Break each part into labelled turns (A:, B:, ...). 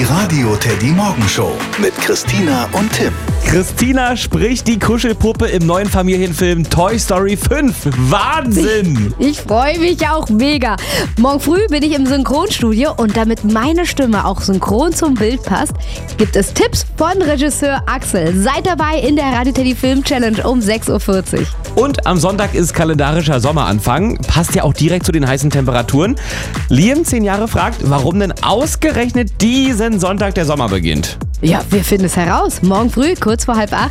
A: Die Radio Teddy Morgenshow mit Christina und Tim.
B: Christina spricht die Kuschelpuppe im neuen Familienfilm Toy Story 5. Wahnsinn!
C: Ich freue mich auch mega. Morgen früh bin ich im Synchronstudio und damit meine Stimme auch synchron zum Bild passt, gibt es Tipps von Regisseur Axel. Seid dabei in der Radio Teddy Film Challenge um 6.40 Uhr.
B: Und am Sonntag ist kalendarischer Sommeranfang. Passt ja auch direkt zu den heißen Temperaturen. Liam, 10 Jahre, fragt, warum denn ausgerechnet diesen Sonntag der Sommer beginnt.
C: Ja, wir finden es heraus. Morgen früh, kurz vor 7:30.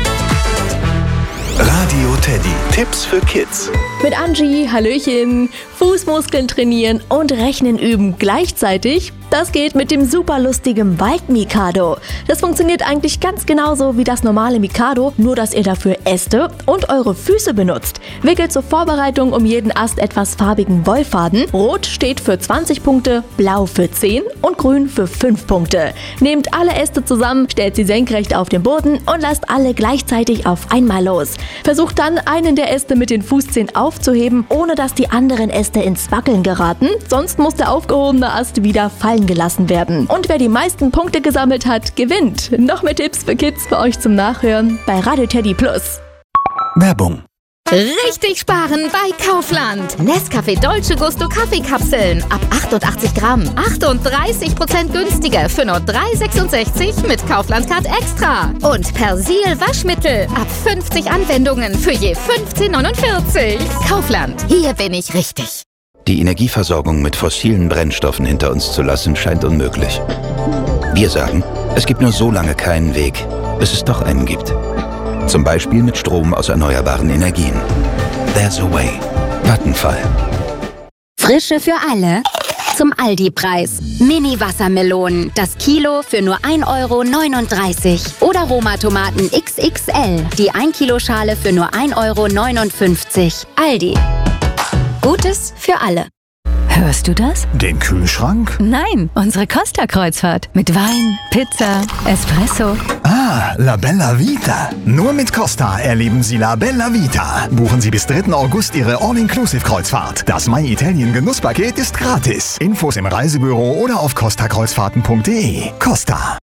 A: Radio Teddy. Tipps für Kids.
D: Mit Angie, Hallöchen, Fußmuskeln trainieren und Rechnen üben gleichzeitig. Das geht mit dem super lustigen Wald-Mikado. Das funktioniert eigentlich ganz genauso wie das normale Mikado, nur dass ihr dafür Äste und eure Füße benutzt. Wickelt zur Vorbereitung um jeden Ast etwas farbigen Wollfaden. Rot steht für 20 Punkte, blau für 10 und grün für 5 Punkte. Nehmt alle Äste zusammen, stellt sie senkrecht auf den Boden und lasst alle gleichzeitig auf einmal los. Versucht dann, einen der Äste mit den Fußzehen aufzuheben, ohne dass die anderen Äste ins Wackeln geraten. Sonst muss der aufgehobene Ast wieder fallen gelassen werden. Und wer die meisten Punkte gesammelt hat, gewinnt. Noch mehr Tipps für Kids für euch zum Nachhören bei Radio Teddy Plus.
A: Werbung.
E: Richtig sparen bei Kaufland. Nescafé Dolce Gusto Kaffeekapseln ab 88 Gramm. 38% günstiger für nur 3,66 mit Kaufland Card Extra. Und Persil Waschmittel ab 50 Anwendungen für je 15,49. Kaufland, hier bin ich richtig.
F: Die Energieversorgung mit fossilen Brennstoffen hinter uns zu lassen, scheint unmöglich. Wir sagen, es gibt nur so lange keinen Weg, bis es doch einen gibt. Zum Beispiel mit Strom aus erneuerbaren Energien. There's a way. Vattenfall.
G: Frische für alle zum Aldi-Preis. Mini-Wassermelonen, das Kilo für nur 1,39 € Oder Roma-Tomaten XXL, die 1-Kilo-Schale für nur 1,59 €. Aldi. Gutes für alle.
H: Hörst du das?
A: Den Kühlschrank?
H: Nein, unsere Costa-Kreuzfahrt. Mit Wein, Pizza, Espresso.
I: Ah, La Bella Vita. Nur mit Costa erleben Sie La Bella Vita. Buchen Sie bis 3. August Ihre All-Inclusive-Kreuzfahrt. Das My Italien Genusspaket ist gratis. Infos im Reisebüro oder auf costakreuzfahrten.de. Costa.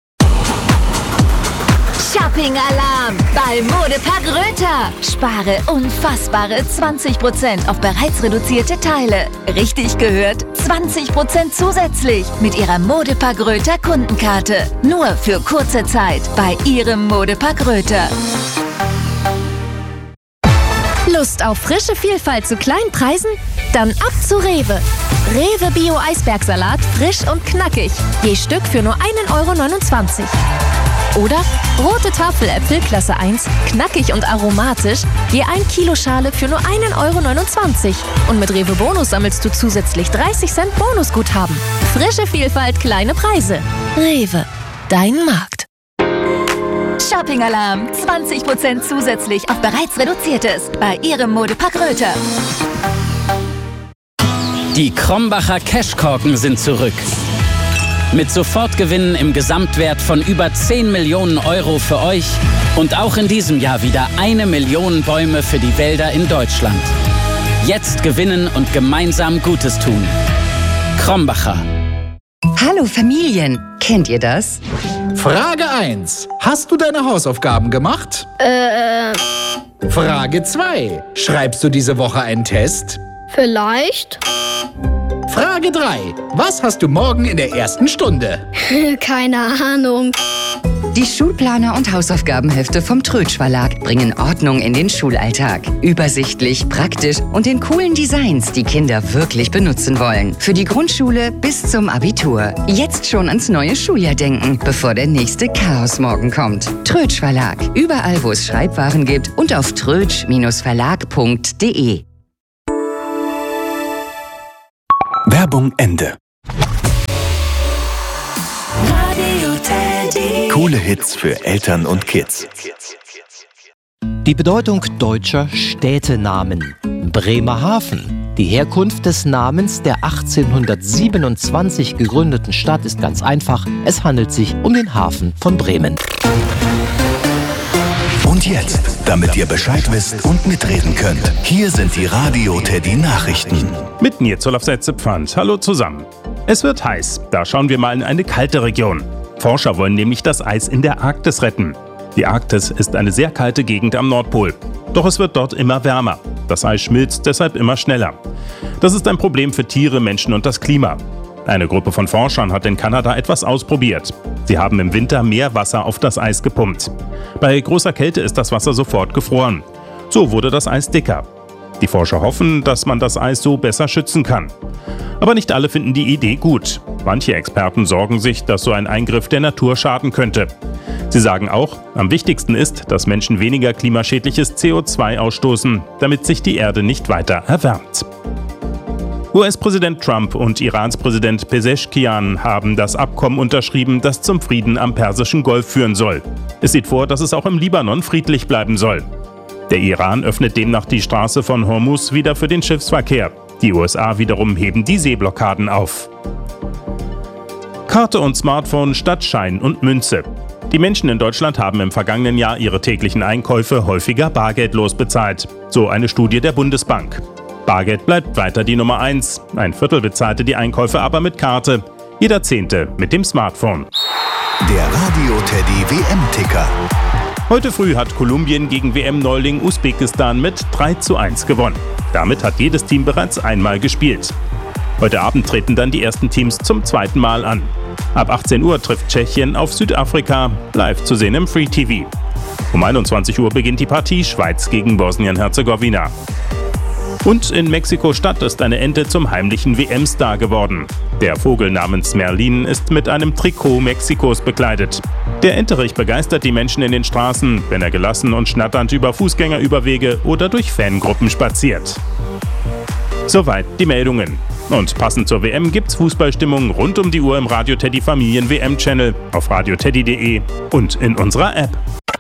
J: Shopping-Alarm bei Modepark Röther. Spare unfassbare 20% auf bereits reduzierte Teile. Richtig gehört, 20% zusätzlich mit Ihrer Modepark Röther Kundenkarte. Nur für kurze Zeit bei Ihrem Modepark Röther.
D: Lust auf frische Vielfalt zu kleinen Preisen? Dann ab zu Rewe. Rewe Bio Eisbergsalat, frisch und knackig. Je Stück für nur 1,29 €. Oder rote Tafeläpfel Klasse 1, knackig und aromatisch, je 1 Kilo Schale für nur 1,29 €. Und mit Rewe Bonus sammelst du zusätzlich 30 Cent Bonusguthaben. Frische Vielfalt, kleine Preise. Rewe, dein Markt.
J: Shopping-Alarm, 20% zusätzlich auf bereits reduziertes bei Ihrem Modepark Röther.
K: Die Krombacher Cashkorken sind zurück. Mit Sofortgewinnen im Gesamtwert von über 10 Millionen € für euch und auch in diesem Jahr wieder 1 Million Bäume für die Wälder in Deutschland. Jetzt gewinnen und gemeinsam Gutes tun. Krombacher.
L: Hallo Familien, kennt ihr das?
M: Frage 1. Hast du deine Hausaufgaben gemacht? Frage 2. Schreibst du diese Woche einen Test?
N: Vielleicht.
M: Frage 3. Was hast du morgen in der ersten Stunde?
N: Keine Ahnung.
L: Die Schulplaner und Hausaufgabenhefte vom Trötsch Verlag bringen Ordnung in den Schulalltag. Übersichtlich, praktisch und in coolen Designs, die Kinder wirklich benutzen wollen. Für die Grundschule bis zum Abitur. Jetzt schon ans neue Schuljahr denken, bevor der nächste Chaosmorgen kommt. Trötsch Verlag. Überall, wo es Schreibwaren gibt und auf trötsch-verlag.de.
A: Werbung Ende. Coole Hits für Eltern und Kids.
O: Die Bedeutung deutscher Städtenamen. Bremerhaven. Die Herkunft des Namens der 1827 gegründeten Stadt ist ganz einfach. Es handelt sich um den Hafen von Bremen.
A: Und jetzt, damit ihr Bescheid wisst und mitreden könnt, hier sind die Radio Teddy Nachrichten.
P: Mit mir Zolaf Setzepfand. Hallo zusammen. Es wird heiß. Da schauen wir mal in eine kalte Region. Forscher wollen nämlich das Eis in der Arktis retten. Die Arktis ist eine sehr kalte Gegend am Nordpol. Doch es wird dort immer wärmer. Das Eis schmilzt deshalb immer schneller. Das ist ein Problem für Tiere, Menschen und das Klima. Eine Gruppe von Forschern hat in Kanada etwas ausprobiert. Sie haben im Winter mehr Wasser auf das Eis gepumpt. Bei großer Kälte ist das Wasser sofort gefroren. So wurde das Eis dicker. Die Forscher hoffen, dass man das Eis so besser schützen kann. Aber nicht alle finden die Idee gut. Manche Experten sorgen sich, dass so ein Eingriff der Natur schaden könnte. Sie sagen auch, am wichtigsten ist, dass Menschen weniger klimaschädliches CO2 ausstoßen, damit sich die Erde nicht weiter erwärmt. US-Präsident Trump und Irans Präsident Pezeshkian haben das Abkommen unterschrieben, das zum Frieden am Persischen Golf führen soll. Es sieht vor, dass es auch im Libanon friedlich bleiben soll. Der Iran öffnet demnach die Straße von Hormuz wieder für den Schiffsverkehr. Die USA wiederum heben die Seeblockaden auf. Karte und Smartphone statt Schein und Münze. Die Menschen in Deutschland haben im vergangenen Jahr ihre täglichen Einkäufe häufiger bargeldlos bezahlt. So eine Studie der Bundesbank. Bargeld bleibt weiter die Nummer 1. Ein Viertel bezahlte die Einkäufe aber mit Karte. Jeder Zehnte mit dem Smartphone.
A: Der Radio Teddy WM-Ticker.
P: Heute früh hat Kolumbien gegen WM-Neuling Usbekistan mit 3:1 gewonnen. Damit hat jedes Team bereits einmal gespielt. Heute Abend treten dann die ersten Teams zum zweiten Mal an. Ab 18 Uhr trifft Tschechien auf Südafrika, live zu sehen im Free TV. Um 21 Uhr beginnt die Partie Schweiz gegen Bosnien-Herzegowina. Und in Mexiko-Stadt ist eine Ente zum heimlichen WM-Star geworden. Der Vogel namens Merlin ist mit einem Trikot Mexikos bekleidet. Der Enterich begeistert die Menschen in den Straßen, wenn er gelassen und schnatternd über Fußgängerüberwege oder durch Fangruppen spaziert. Soweit die Meldungen. Und passend zur WM gibt's Fußballstimmung rund um die Uhr im Radio Teddy Familien WM-Channel, auf radioteddy.de und in unserer App.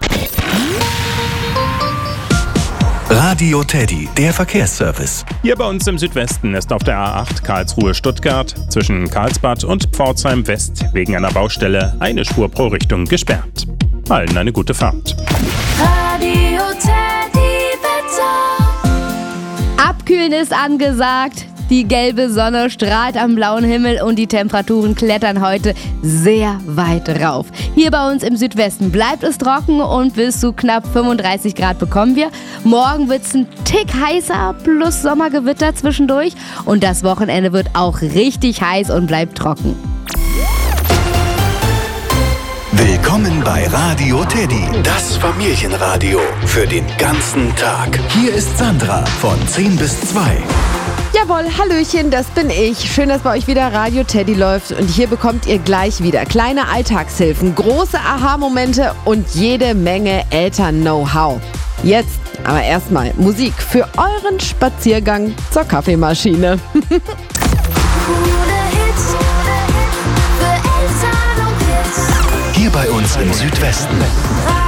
A: Radio Teddy, der Verkehrsservice.
P: Hier bei uns im Südwesten ist auf der A8 Karlsruhe-Stuttgart zwischen Karlsbad und Pforzheim West wegen einer Baustelle eine Spur pro Richtung gesperrt. Allen eine gute Fahrt.
E: Radio Teddy Wetter.
C: Abkühlen ist angesagt. Die gelbe Sonne strahlt am blauen Himmel und die Temperaturen klettern heute sehr weit rauf. Hier bei uns im Südwesten bleibt es trocken und bis zu knapp 35 Grad bekommen wir. Morgen wird es ein Tick heißer plus Sommergewitter zwischendurch und das Wochenende wird auch richtig heiß und bleibt trocken.
A: Willkommen bei Radio Teddy, das Familienradio für den ganzen Tag. Hier ist Sandra von 10 bis 2.
Q: Jawohl, Hallöchen, das bin ich. Schön, dass bei euch wieder Radio Teddy läuft und hier bekommt ihr gleich wieder kleine Alltagshilfen, große Aha-Momente und jede Menge Eltern-Know-how. Jetzt aber erstmal Musik für euren Spaziergang zur Kaffeemaschine.
A: Hier bei uns im Südwesten.